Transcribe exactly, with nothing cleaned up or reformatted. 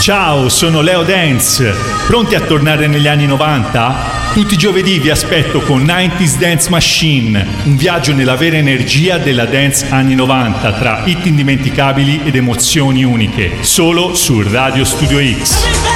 Ciao, sono Leo Dance. Pronti a tornare negli anni novanta? Tutti i giovedì vi aspetto con nineties Dance Machine, un viaggio nella vera energia della dance anni novanta tra hit indimenticabili ed emozioni uniche, solo su Radio Studio X.